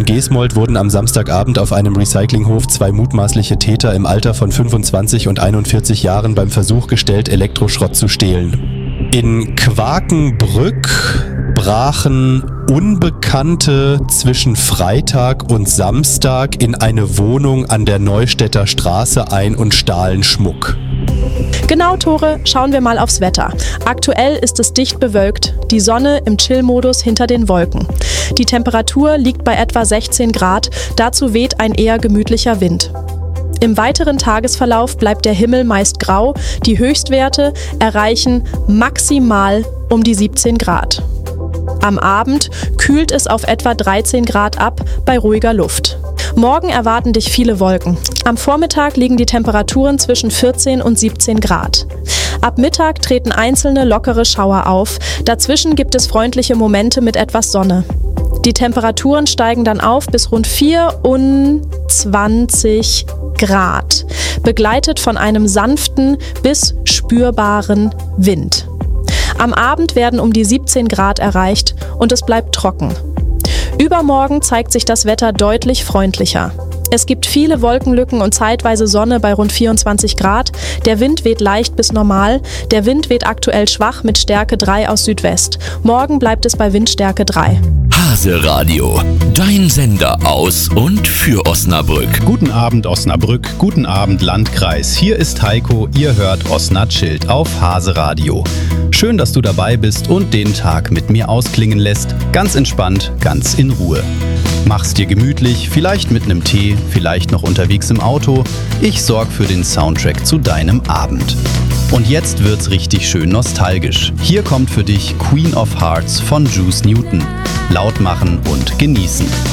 Geesmold wurden am Samstagabend auf einem Recyclinghof 2 mutmaßliche Täter im Alter von 25 und 41 Jahren beim Versuch gestellt, Elektroschrott zu stehlen. In Quakenbrück brachen Unbekannte zwischen Freitag und Samstag in eine Wohnung an der Neustädter Straße ein und stahlen Schmuck. Genau, Tore, schauen wir mal aufs Wetter. Aktuell ist es dicht bewölkt, die Sonne im Chill-Modus hinter den Wolken. Die Temperatur liegt bei etwa 16 Grad, dazu weht ein eher gemütlicher Wind. Im weiteren Tagesverlauf bleibt der Himmel meist grau, die Höchstwerte erreichen maximal um die 17 Grad. Am Abend kühlt es auf etwa 13 Grad ab bei ruhiger Luft. Morgen erwarten dich viele Wolken. Am Vormittag liegen die Temperaturen zwischen 14 und 17 Grad. Ab Mittag treten einzelne lockere Schauer auf. Dazwischen gibt es freundliche Momente mit etwas Sonne. Die Temperaturen steigen dann auf bis rund 24 Grad, begleitet von einem sanften bis spürbaren Wind. Am Abend werden um die 17 Grad erreicht und es bleibt trocken. Übermorgen zeigt sich das Wetter deutlich freundlicher. Es gibt viele Wolkenlücken und zeitweise Sonne bei rund 24 Grad. Der Wind weht leicht bis normal. Der Wind weht aktuell schwach mit Stärke 3 aus Südwest. Morgen bleibt es bei Windstärke 3. Hase Radio, dein Sender aus und für Osnabrück. Guten Abend Osnabrück, guten Abend Landkreis. Hier ist Heiko, ihr hört Osnat Schild auf Hase Radio. Schön, dass du dabei bist und den Tag mit mir ausklingen lässt. Ganz entspannt, ganz in Ruhe. Mach's dir gemütlich, vielleicht mit einem Tee, vielleicht noch unterwegs im Auto. Ich sorge für den Soundtrack zu deinem Abend. Und jetzt wird's richtig schön nostalgisch. Hier kommt für dich Queen of Hearts von Juice Newton. Laut machen und genießen.